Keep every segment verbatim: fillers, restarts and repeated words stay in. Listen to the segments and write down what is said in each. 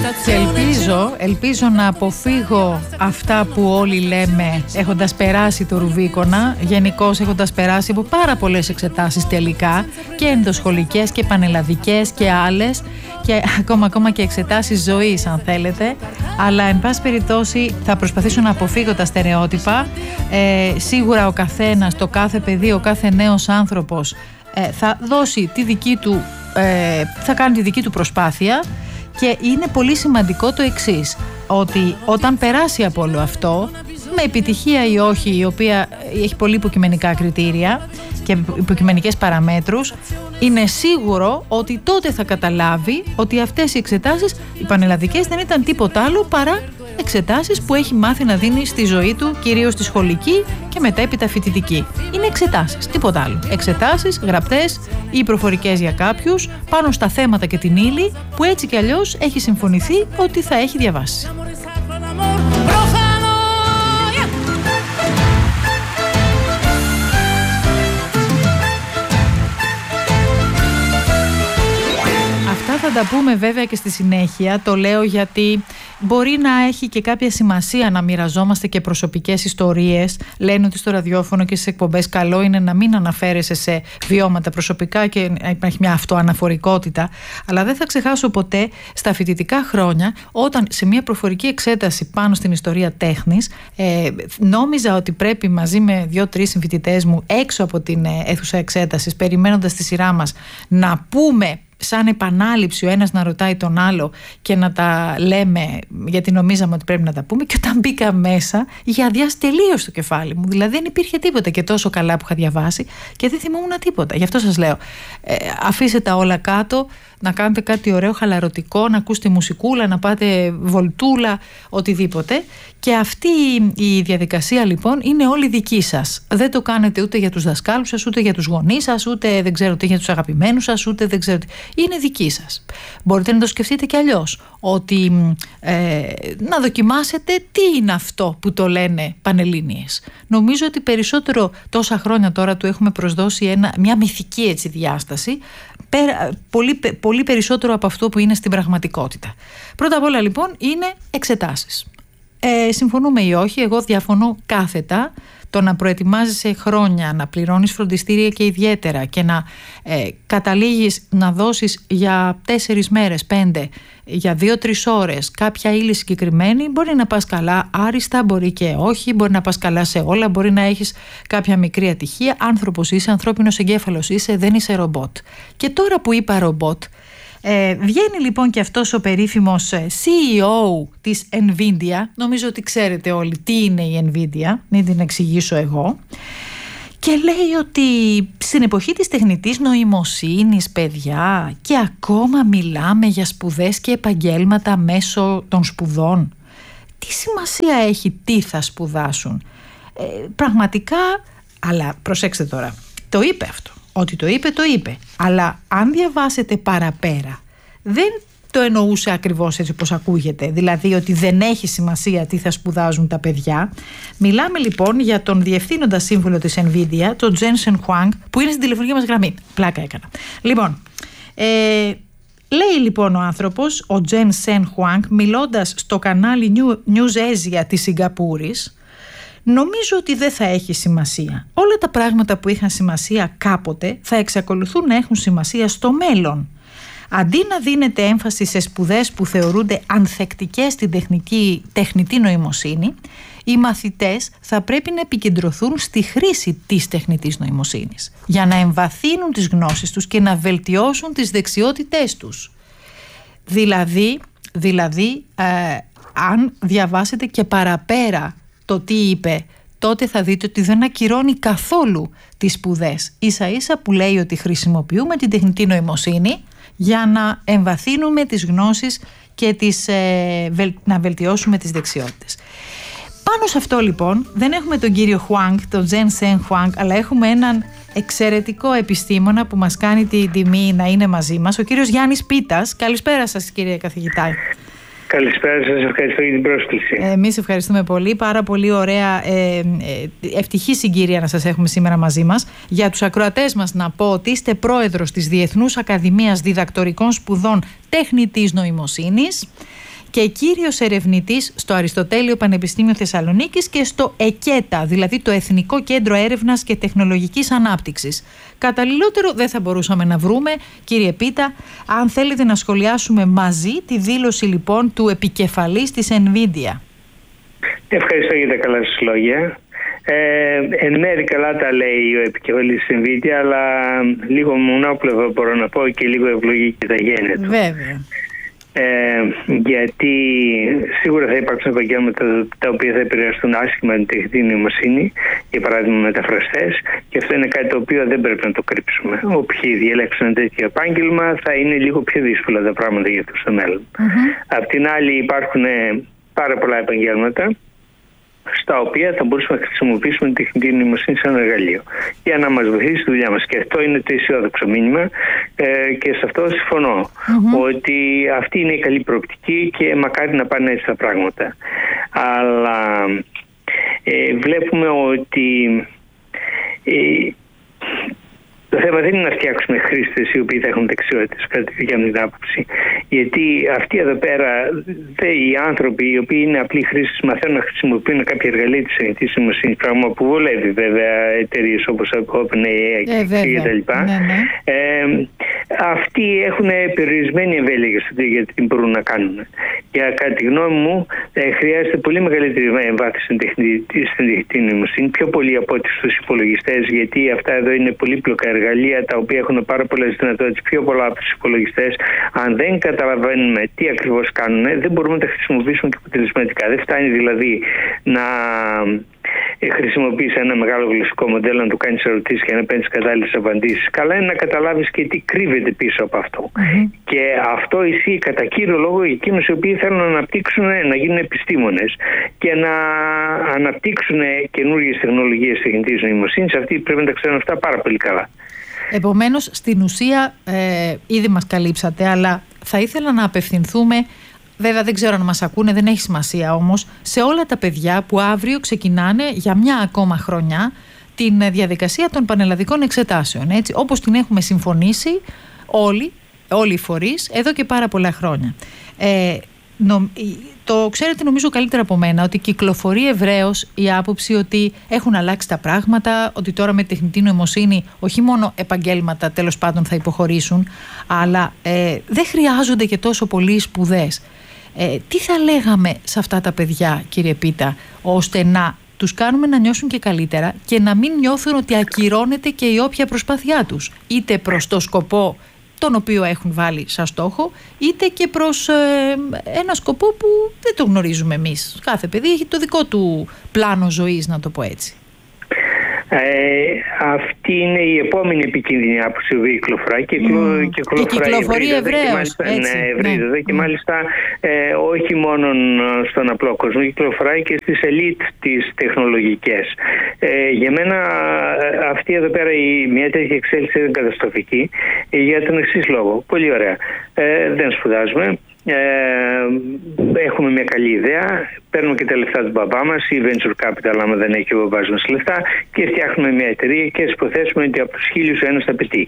Και ελπίζω, ελπίζω να αποφύγω αυτά που όλοι λέμε έχοντας περάσει το Ρουβίκονα, γενικώς έχοντας περάσει από πάρα πολλές εξετάσεις τελικά, και ενδοσχολικές και πανελλαδικές και άλλες, και ακόμα, ακόμα και εξετάσεις ζωής αν θέλετε, αλλά εν πάση περιπτώσει θα προσπαθήσω να αποφύγω τα στερεότυπα. Ε, σίγουρα ο καθένας, το κάθε παιδί, ο κάθε νέος άνθρωπος ε, θα δώσει τη δική του, ε, θα κάνει τη δική του προσπάθεια. Και είναι πολύ σημαντικό το εξής, ότι όταν περάσει από όλο αυτό, με επιτυχία ή όχι, η οποία έχει πολύ υποκειμενικά κριτήρια και υποκειμενικές παραμέτρους, είναι σίγουρο ότι τότε θα καταλάβει ότι αυτές οι εξετάσεις, οι πανελλαδικές, δεν ήταν τίποτα άλλο παρά εξετάσεις που έχει μάθει να δίνει στη ζωή του, κυρίως στη σχολική και μετά έπειτα φοιτητική. Είναι εξετάσεις, τίποτα άλλο. Εξετάσεις γραπτές ή προφορικές για κάποιους πάνω στα θέματα και την ύλη που έτσι κι αλλιώς έχει συμφωνηθεί ότι θα έχει διαβάσει. Θα τα πούμε βέβαια και στη συνέχεια. Το λέω γιατί μπορεί να έχει και κάποια σημασία να μοιραζόμαστε και προσωπικές ιστορίες. Λένε ότι στο ραδιόφωνο και στις εκπομπές καλό είναι να μην αναφέρεσαι σε βιώματα προσωπικά και να υπάρχει μια αυτοαναφορικότητα. Αλλά δεν θα ξεχάσω ποτέ στα φοιτητικά χρόνια, όταν σε μια προφορική εξέταση πάνω στην ιστορία τέχνης, ε, νόμιζα ότι πρέπει μαζί με δύο-τρεις συμφοιτητές μου έξω από την αίθουσα εξέτασης, περιμένοντας τη σειρά μας, να πούμε σαν επανάληψη ο ένας να ρωτάει τον άλλο και να τα λέμε, γιατί νομίζαμε ότι πρέπει να τα πούμε, και όταν μπήκα μέσα είχε αδειάσει τελείως το κεφάλι μου. Δηλαδή δεν υπήρχε τίποτα, και τόσο καλά που είχα διαβάσει και δεν θυμόμουν τίποτα. Γι' αυτό σας λέω, ε, αφήστε τα όλα κάτω, να κάνετε κάτι ωραίο, χαλαρωτικό, να ακούσετε μουσικούλα, να πάτε βολτούλα, οτιδήποτε. Και αυτή η διαδικασία λοιπόν είναι όλη δική σας. Δεν το κάνετε ούτε για τους δασκάλους σας, ούτε για τους γονείς σας, ούτε δεν ξέρω τι για τους αγαπημένους σας, ούτε δεν ξέρω τι. Είναι δική σας. Μπορείτε να το σκεφτείτε κι αλλιώς, ότι ε, να δοκιμάσετε τι είναι αυτό που το λένε Πανελλήνιες. Νομίζω ότι περισσότερο, τόσα χρόνια τώρα, του έχουμε προσδώσει ένα, μια μυθική έτσι διάσταση, πέρα, πολύ, πολύ περισσότερο από αυτό που είναι στην πραγματικότητα. Πρώτα απ' όλα λοιπόν είναι εξετάσεις. Ε, συμφωνούμε ή όχι, εγώ διαφωνώ κάθετα. Το να προετοιμάζεσαι χρόνια, να πληρώνεις φροντιστήρια και ιδιαίτερα, και να ε, καταλήγεις να δώσεις για τέσσερις μέρες, πέντε, για δύο-τρεις ώρες κάποια ύλη συγκεκριμένη, μπορεί να πας καλά άριστα, μπορεί και όχι, μπορεί να πας καλά σε όλα, μπορεί να έχεις κάποια μικρή ατυχία. Άνθρωπος είσαι, ανθρώπινος εγκέφαλος είσαι, δεν είσαι ρομπότ. Και τώρα που είπα ρομπότ, Ε, βγαίνει λοιπόν και αυτός ο περίφημος σι ι ο της Nvidia. Νομίζω ότι ξέρετε όλοι τι είναι η Nvidia, μην την εξηγήσω εγώ. Και λέει ότι στην εποχή της τεχνητής νοημοσύνης, παιδιά, και ακόμα μιλάμε για σπουδές και επαγγέλματα μέσω των σπουδών. Τι σημασία έχει τι θα σπουδάσουν? Ε, πραγματικά, αλλά προσέξτε τώρα, το είπε αυτό. Ότι το είπε, το είπε. Αλλά αν διαβάσετε παραπέρα, δεν το εννοούσε ακριβώς έτσι όπως ακούγεται. Δηλαδή ότι δεν έχει σημασία τι θα σπουδάζουν τα παιδιά. Μιλάμε λοιπόν για τον διευθύνοντα σύμβουλο της Nvidia, τον Jensen Huang, που είναι στην τηλεφωνική μας γραμμή. Πλάκα έκανα. Λοιπόν, ε, λέει λοιπόν ο άνθρωπος, ο Jensen Huang, μιλώντας στο κανάλι News Asia της Σιγκαπούρης, νομίζω ότι δεν θα έχει σημασία. Όλα τα πράγματα που είχαν σημασία κάποτε θα εξακολουθούν να έχουν σημασία στο μέλλον. Αντί να δίνεται έμφαση σε σπουδές που θεωρούνται ανθεκτικές στην τεχνική, τεχνητή νοημοσύνη, οι μαθητές θα πρέπει να επικεντρωθούν στη χρήση της τεχνητής νοημοσύνης για να εμβαθύνουν τις γνώσεις τους και να βελτιώσουν τις δεξιότητές τους. Δηλαδή, δηλαδή ε, αν διαβάσετε και παραπέρα το τι είπε, τότε θα δείτε ότι δεν ακυρώνει καθόλου τις σπουδές. Ίσα ίσα που λέει ότι χρησιμοποιούμε την τεχνητή νοημοσύνη για να εμβαθύνουμε τις γνώσεις και τις, ε, βελ, να βελτιώσουμε τις δεξιότητες. Πάνω σε αυτό λοιπόν δεν έχουμε τον κύριο Huang, τον Jensen Huang, αλλά έχουμε έναν εξαιρετικό επιστήμονα που μας κάνει την τιμή να είναι μαζί μας, ο κύριος Γιάννης Πίτας. Καλησπέρα σας κύριε καθηγητά. Καλησπέρα σας, ευχαριστώ για την πρόσκληση. Εμείς ευχαριστούμε πολύ, πάρα πολύ ωραία, ε, ε, ευτυχή συγκυρία να σας έχουμε σήμερα μαζί μας. Για τους ακροατές μας να πω ότι είστε πρόεδρος της Διεθνούς Ακαδημίας Διδακτορικών Σπουδών Τεχνητής Νοημοσύνης και κύριος ερευνητής στο Αριστοτέλειο Πανεπιστήμιο Θεσσαλονίκης και στο ΕΚΕΤΑ, δηλαδή το Εθνικό Κέντρο Έρευνας και Τεχνολογικής Ανάπτυξης. Καταλληλότερο δεν θα μπορούσαμε να βρούμε, κύριε Πίτα, αν θέλετε να σχολιάσουμε μαζί τη δήλωση λοιπόν του επικεφαλής της NVIDIA. Ευχαριστώ για τα καλά σας λόγια. Ε, εν μέρει καλά τα λέει ο επικεφαλής της NVIDIA, αλλά λίγο μονόπλευα μπορώ να πω και λίγο ευλογική τα γένεια του. Βέβαια. Ε, γιατί σίγουρα θα υπάρξουν επαγγέλματα τα οποία θα επηρεαστούν άσχημα την τεχνητή νοημοσύνη, για παράδειγμα μεταφραστές, και αυτό είναι κάτι το οποίο δεν πρέπει να το κρύψουμε. Όποιοι διαλέξουν ένα τέτοιο επάγγελμα θα είναι λίγο πιο δύσκολα τα πράγματα για τους στο μέλλον. Mm-hmm. Απ' την άλλη υπάρχουν πάρα πολλά επαγγέλματα στα οποία θα μπορούσαμε να χρησιμοποιήσουμε την τεχνητή νοημοσύνη σαν εργαλείο για να μας βοηθήσει στη δουλειά μας. Και αυτό είναι το αισιόδοξο μήνυμα ε, και σε αυτό συμφωνώ. Mm-hmm. Ότι αυτή είναι η καλή προοπτική και μακάρι να πάνε έτσι τα πράγματα. Αλλά ε, βλέπουμε ότι ε, το θέμα δεν είναι να φτιάξουμε χρήστες οι οποίοι θα έχουν δεξιότητες, κατά τη δικιά μου την άποψη. Γιατί αυτοί εδώ πέρα, δε, οι άνθρωποι οι οποίοι είναι απλοί χρήστες, μαθαίνουν να χρησιμοποιούν κάποια εργαλεία της τεχνητής νοημοσύνης, πράγμα που βολεύει βέβαια εταιρείες όπως OpenAI και τα λοιπά. Ναι, ναι. Ε, αυτοί έχουν περιορισμένη εμβέλεια για τι μπορούν να κάνουν. Για κατά τη γνώμη μου, ε, χρειάζεται πολύ μεγαλύτερη εμβάθυνση στην τεχνητή νοημοσύνη, πιο πολύ από ό,τι στους υπολογιστές, γιατί αυτά εδώ είναι πολύπλοκα εργαλεία τα οποία έχουν πάρα πολλές δυνατότητες, πιο πολλά από τους υπολογιστές. Αν δεν καταλαβαίνουμε τι ακριβώς κάνουν, δεν μπορούμε να τα χρησιμοποιήσουμε και αποτελεσματικά. Δεν φτάνει δηλαδή να χρησιμοποιείς ένα μεγάλο γλωσσικό μοντέλο, να του κάνεις ερωτήσεις και να παίρνεις κατάλληλες απαντήσεις. Καλά είναι να καταλάβεις και τι κρύβεται πίσω από αυτό. Mm-hmm. Και αυτό ισχύει κατά κύριο λόγο για εκείνους οι οποίοι θέλουν να αναπτύξουν, να γίνουν επιστήμονες και να αναπτύξουν καινούργιες τεχνολογίες τεχνητής νοημοσύνης. Αυτοί πρέπει να τα ξέρουν αυτά πάρα πολύ καλά. Επομένως, στην ουσία, ε, ήδη μας καλύψατε, αλλά θα ήθελα να απευθυνθούμε, βέβαια δεν ξέρω αν μας ακούνε, δεν έχει σημασία όμως, σε όλα τα παιδιά που αύριο ξεκινάνε για μια ακόμα χρονιά την διαδικασία των πανελλαδικών εξετάσεων, έτσι, όπως την έχουμε συμφωνήσει όλοι, όλοι οι φορείς, εδώ και πάρα πολλά χρόνια. Ε, νο, το ξέρετε νομίζω καλύτερα από μένα ότι κυκλοφορεί ευρέως η άποψη ότι έχουν αλλάξει τα πράγματα, ότι τώρα με τεχνητή νοημοσύνη όχι μόνο επαγγέλματα τέλος πάντων θα υποχωρήσουν, αλλά ε, δεν χρειάζονται και τόσο πολλοί σπουδές. Ε, τι θα λέγαμε σε αυτά τα παιδιά, κύριε Πίτα, ώστε να τους κάνουμε να νιώσουν και καλύτερα και να μην νιώθουν ότι ακυρώνεται και η όποια προσπάθειά τους, είτε προς το σκοπό τον οποίο έχουν βάλει σαν στόχο, είτε και προς ε, ένα σκοπό που δεν το γνωρίζουμε εμείς. Κάθε παιδί έχει το δικό του πλάνο ζωής, να το πω έτσι. Ε, αυτή είναι η επόμενη επικίνδυνη άποψη που κυκλοφορεί και, mm. και κυκλοφορεί ευρέως. Ναι, ευρύτατα ναι. Και mm. μάλιστα ε, όχι μόνο στον απλό κόσμο, κυκλοφορεί και στις ελίτ τις τεχνολογικές. Ε, για μένα αυτή εδώ πέρα η, μια τέτοια εξέλιξη είναι καταστροφική ε, για τον εξής λόγο. Πολύ ωραία. Ε, δεν σπουδάζουμε. Ε, έχουμε μια καλή ιδέα, παίρνουμε και τα λεφτά του μπαμπά μας ή venture capital άμα δεν έχει ο μπαμπάς μας λεφτά και φτιάχνουμε μια εταιρεία και ας υποθέσουμε ότι από τους χίλιους ο ένας θα πετύχει.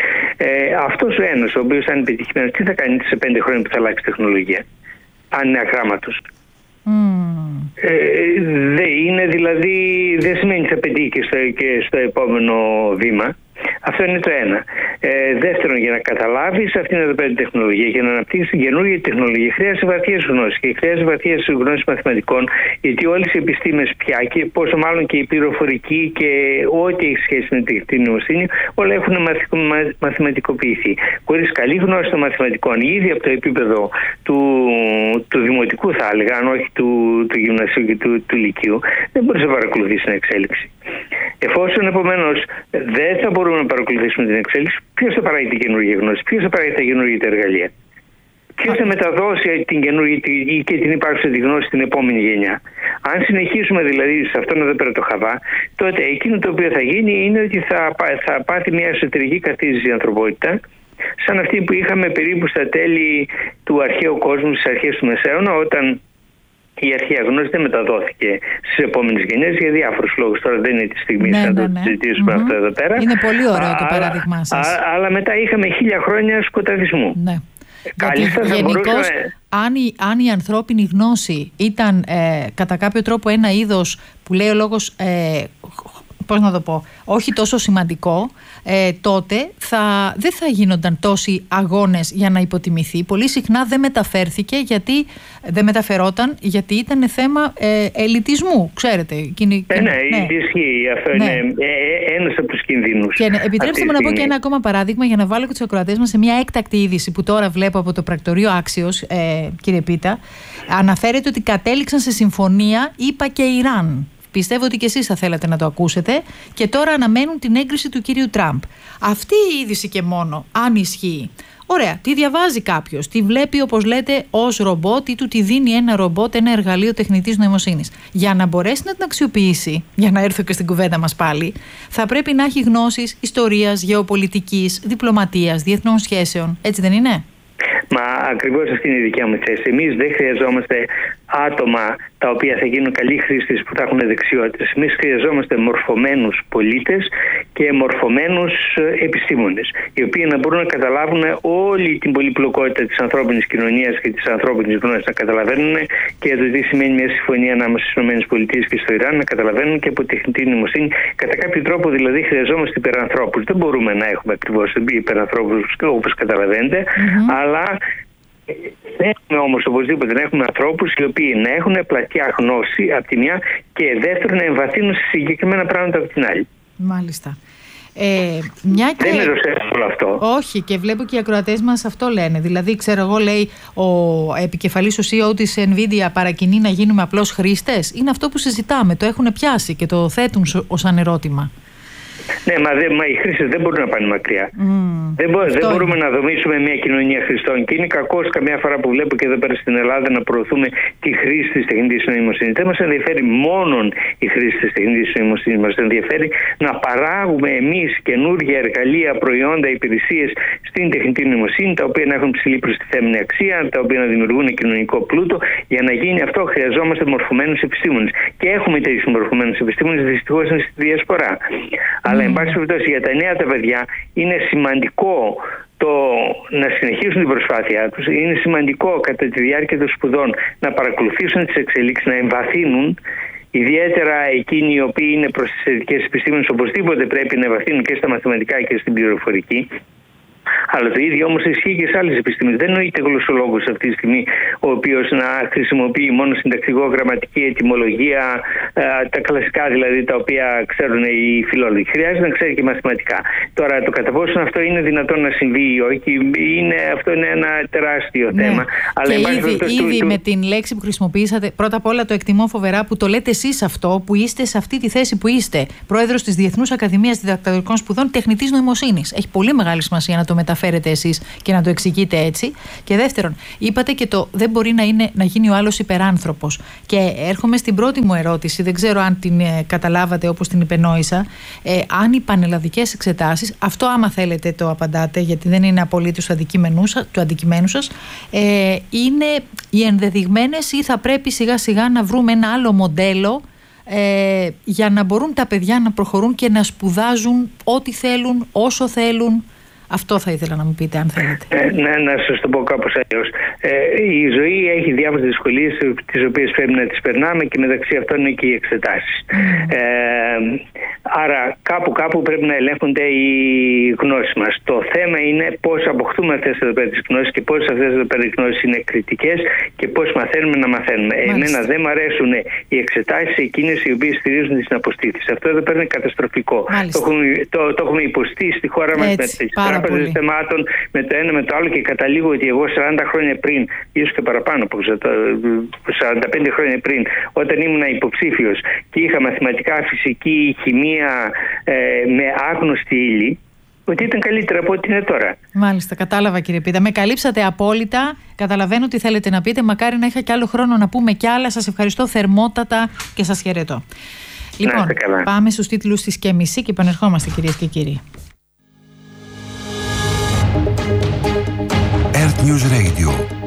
Ε, αυτός ο ένας ο οποίος θα είναι πετυχημένος, τι θα κάνει σε πέντε χρόνια που θα αλλάξει τεχνολογία, αν είναι αγράμματος? Mm. Ε, δεν είναι δηλαδή, δεν σημαίνει ότι θα πετύχει και στο, και στο επόμενο βήμα. Αυτό είναι το ένα. Ε, δεύτερον, για να καταλάβεις αυτήν εδώ πέρα την τεχνολογία, για να αναπτύξεις την καινούργια τεχνολογία, χρειάζεται βαθιές γνώσεις και χρειάζεται βαθιές γνώσεις μαθηματικών, γιατί όλες οι επιστήμες πια και πόσο μάλλον και η πληροφορική και ό,τι έχει σχέση με την νοημοσύνη, όλα έχουν μαθηματικοποιηθεί. Χωρίς καλή γνώση των μαθηματικών, ήδη από το επίπεδο του, του δημοτικού, θα έλεγα, αν όχι του, του γυμνασίου και του, του λυκείου, δεν μπορείς να παρακολουθήσεις την εξέλιξη. Εφόσον επομένως δεν θα μπορούμε να παρακολουθήσουμε την εξέλιξη, ποιος θα παράγει την καινούργια γνώση, ποιος θα παράγει τα καινούργια εργαλεία, ποιος θα μεταδώσει την καινούργια και την υπάρχουσα τη γνώση στην επόμενη γενιά. Αν συνεχίσουμε δηλαδή σε αυτόν εδώ πέρα το χαβά, τότε εκείνο το οποίο θα γίνει είναι ότι θα, θα πάθει μια εσωτερική καθίζηση η ανθρωπότητα, σαν αυτή που είχαμε περίπου στα τέλη του αρχαίου κόσμου, στις αρχές του Μεσαίωνα, όταν η αρχαία γνώση δεν μεταδόθηκε στις επόμενες γενιές για διάφορους λόγους. Τώρα δεν είναι τη στιγμή ναι, να ναι, το συζητήσουμε ναι. αυτό εδώ πέρα. Είναι πολύ ωραίο το παράδειγμά σας. Α, αλλά μετά είχαμε χίλια χρόνια σκοταδισμού. Ναι. Κάλλιστα θα γενικώς, μπορούσαμε... αν, η, αν η ανθρώπινη γνώση ήταν ε, κατά κάποιο τρόπο ένα είδος που λέει ο λόγος, ε, πώς να το πω, όχι τόσο σημαντικό, ε, τότε θα, δεν θα γίνονταν τόσοι αγώνες για να υποτιμηθεί. Πολύ συχνά δεν μεταφέρθηκε, γιατί δεν μεταφερόταν, γιατί ήταν θέμα ε, ελιτισμού, ξέρετε. Κοινή, ε, ναι, ναι, ισχύει. Αυτό ναι. είναι ε, ένας από τους κινδύνους. Και ναι, επιτρέψτε μου να πω και ένα ακόμα παράδειγμα για να βάλω και τους ακροατές μας σε μια έκτακτη είδηση που τώρα βλέπω από το πρακτορείο Άξιος, ε, κύριε Πίτα. Αναφέρεται ότι κατέληξαν σε συμφωνία ΗΠΑ και Ιράν. Πιστεύω ότι και εσείς θα θέλατε να το ακούσετε, και τώρα αναμένουν την έγκριση του κυρίου Τραμπ. Αυτή η είδηση και μόνο, αν ισχύει, ωραία, τη διαβάζει κάποιος, τη βλέπει όπως λέτε ως ρομπότ, ή του τη δίνει ένα ρομπότ, ένα εργαλείο τεχνητής νοημοσύνης. Για να μπορέσει να την αξιοποιήσει, για να έρθω και στην κουβέντα μας πάλι, θα πρέπει να έχει γνώσεις ιστορίας, γεωπολιτικής, διπλωματίας, διεθνών σχέσεων. Έτσι δεν είναι? Μα ακριβώς αυτή είναι η δικιά μου θέση. Εμείς δεν χρειαζόμαστε άτομα τα οποία θα γίνουν καλοί χρήστες που θα έχουν δεξιότητες. Εμείς χρειαζόμαστε μορφωμένους πολίτες και μορφωμένους επιστήμονες, οι οποίοι να μπορούν να καταλάβουν όλη την πολυπλοκότητα της ανθρώπινης κοινωνίας και της ανθρώπινης γνώσης, να καταλαβαίνουν και το τι σημαίνει μια συμφωνία ανάμεσα στις ΗΠΑ και στο Ιράν, να καταλαβαίνουν και από τεχνητή νοημοσύνη. Κατά κάποιο τρόπο δηλαδή χρειαζόμαστε υπερανθρώπους. Δεν μπορούμε να έχουμε ακριβώς υπερανθρώπους όπως καταλαβαίνετε, mm-hmm. αλλά έχουμε όμως οπωσδήποτε να έχουμε ανθρώπους οι οποίοι να έχουν πλατιά γνώση από τη μια και δεύτερον να εμβαθύνουν σε συγκεκριμένα πράγματα από την άλλη. Μάλιστα. Ε, μια και... Δεν είναι όλο αυτό. Όχι, και βλέπω και οι ακροατές μας αυτό λένε. Δηλαδή, ξέρω εγώ, λέει ο επικεφαλής, ο σι ι ο της Nvidia παρακινεί να γίνουμε απλώς χρήστες. Είναι αυτό που συζητάμε. Το έχουν πιάσει και το θέτουν ως σαν ερώτημα. Ναι, μα, δε, μα οι χρήστες δεν μπορούν να πάνε μακριά. Mm, δεν, μπο, δεν μπορούμε να δομήσουμε μια κοινωνία χρηστών. Και είναι κακός καμιά φορά που βλέπω και εδώ πέρα στην Ελλάδα να προωθούμε τη χρήση της τεχνητής νοημοσύνης. Δεν μας ενδιαφέρει μόνον η χρήση της τεχνητής νοημοσύνης. Μας ενδιαφέρει να παράγουμε εμείς καινούργια εργαλεία, προϊόντα, υπηρεσίες στην τεχνητή νοημοσύνη, τα οποία να έχουν ψηλή προστιθέμενη αξία, τα οποία να δημιουργούν κοινωνικό πλούτο. Για να γίνει αυτό χρειαζόμαστε μορφωμένους επιστήμονες. Και έχουμε τέτοιους μορφωμένους επιστήμονες, δυστυχώς είναι στη διασπορά. Αλλά, εν πάση περιπτώσει, για τα νέα τα παιδιά είναι σημαντικό το να συνεχίσουν την προσπάθειά τους. Είναι σημαντικό κατά τη διάρκεια των σπουδών να παρακολουθήσουν τις εξελίξεις, να εμβαθύνουν. Ιδιαίτερα εκείνοι οι οποίοι είναι προς τις θετικές επιστήμες, οπωσδήποτε πρέπει να εμβαθύνουν και στα μαθηματικά και στην πληροφορική. Αλλά το ίδιο όμως ισχύει και σε άλλες επιστήμες. Δεν νοείται γλωσσολόγος αυτή τη στιγμή ο οποίος να χρησιμοποιεί μόνο συντακτικό, γραμματική, ετυμολογία, ε, τα κλασικά δηλαδή τα οποία ξέρουν οι φιλόλογοι. Χρειάζεται να ξέρει και μαθηματικά. Τώρα το κατά πόσο αυτό είναι δυνατόν να συμβεί ή όχι, είναι, αυτό είναι ένα τεράστιο ναι. θέμα. Αλλά και ήδη, το, ήδη του, με την λέξη που χρησιμοποιήσατε, πρώτα απ' όλα το εκτιμώ φοβερά που το λέτε εσείς αυτό, που είστε σε αυτή τη θέση που είστε, πρόεδρος της Διεθνούς Ακαδημίας Διδακτορικών Σπουδών Τεχνητής Νοημοσύνης. Έχει πολύ μεγάλη σημασία να το μεταφέρετε εσείς και να το εξηγείτε έτσι. Και δεύτερον, είπατε και το δεν μπορεί να, είναι, να γίνει ο άλλος υπεράνθρωπος. Και έρχομαι στην πρώτη μου ερώτηση, δεν ξέρω αν την ε, καταλάβατε όπως την υπενόησα. Ε, αν οι πανελλαδικές εξετάσεις, αυτό άμα θέλετε το απαντάτε, γιατί δεν είναι απολύτως του αντικειμένου, του αντικειμένου σας, ε, είναι οι ενδεδειγμένες ή θα πρέπει σιγά σιγά να βρούμε ένα άλλο μοντέλο ε, για να μπορούν τα παιδιά να προχωρούν και να σπουδάζουν ό,τι θέλουν, όσο θέλουν. Αυτό θα ήθελα να μου πείτε, αν θέλετε. Ε, ναι, να σας το πω κάπως αλλιώς. Ε, η ζωή έχει διάφορες δυσκολίες, τις οποίες πρέπει να τις περνάμε και μεταξύ αυτών είναι και οι εξετάσεις. Mm. Ε, άρα κάπου κάπου πρέπει να ελέγχονται οι γνώσεις μας. Το θέμα είναι πώς αποκτούμε αυτές εδώ πέρα τις γνώσεις και πώς αυτές εδώ πέρα οι γνώσεις είναι κριτικές και πώς μαθαίνουμε να μαθαίνουμε. Μάλιστα. Εμένα δεν μου αρέσουν οι εξετάσεις εκείνες οι οποίες στηρίζουν τις αποστήθεις. Αυτό εδώ πέρα είναι καταστροφικό. Το έχουμε, το, το έχουμε υποστεί στη χώρα μας με τράπεζες θεμάτων, με το ένα με το άλλο και καταλήγω ότι εγώ σαράντα χρόνια πριν, ίσως και παραπάνω από σαράντα πέντε χρόνια πριν, όταν ήμουν υποψήφιος και είχα μαθηματικά, φυσική, χημεία ε, με άγνωστη ύλη, ότι ήταν καλύτερα από ό,τι είναι τώρα. Μάλιστα, κατάλαβα κύριε Πίτα. Με καλύψατε απόλυτα. Καταλαβαίνω τι θέλετε να πείτε. Μακάρι να είχα και άλλο χρόνο να πούμε κι άλλα. Σας ευχαριστώ θερμότατα και σας χαιρετώ. Λοιπόν, πάμε στους τίτλους της και μισή και επανερχόμαστε κυρίες και κύριοι. Earth News Radio.